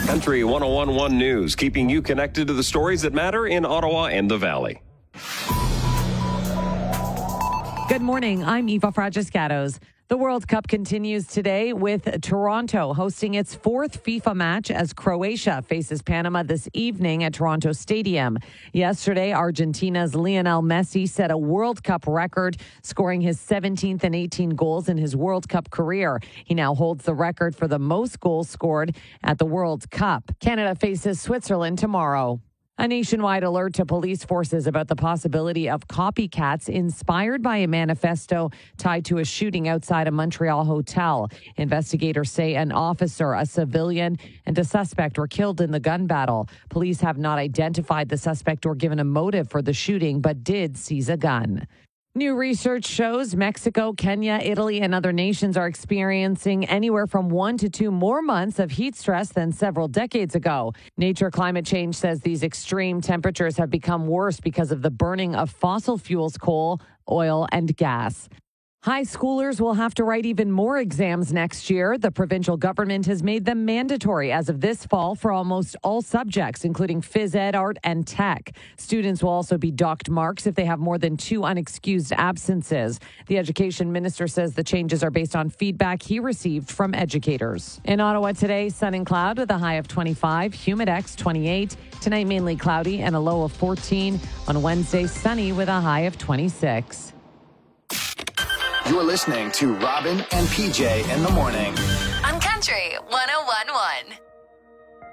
Country 101.1 News, keeping you connected to the stories that matter in Ottawa and the Valley. Good morning. I'm Eva Fragiscatos. The World Cup continues today with Toronto hosting its fourth FIFA match as Croatia faces Panama this evening at Toronto Stadium. Yesterday, Argentina's Lionel Messi set a World Cup record, scoring his 17th and 18 goals in his World Cup career. He now holds the record for the most goals scored at the World Cup. Canada faces Switzerland tomorrow. A nationwide alert to police forces about the possibility of copycats inspired by a manifesto tied to a shooting outside a Montreal hotel. Investigators say an officer, a civilian, and a suspect were killed in the gun battle. Police have not identified the suspect or given a motive for the shooting, but did seize a gun. New research shows Mexico, Kenya, Italy, and other nations are experiencing anywhere from 1 to 2 more months of heat stress than several decades ago. Nature Climate Change says these extreme temperatures have become worse because of the burning of fossil fuels, coal, oil, and gas. High schoolers will have to write even more exams next year. The provincial government has made them mandatory as of this fall for almost all subjects, including phys ed, art, and tech. Students will also be docked marks if they have more than 2 unexcused absences. The education minister says the changes are based on feedback he received from educators. In Ottawa today, sun and cloud with a high of 25, Humidex 28. Tonight, mainly cloudy and a low of 14. On Wednesday, sunny with a high of 26. You're listening to Robin and PJ in the morning.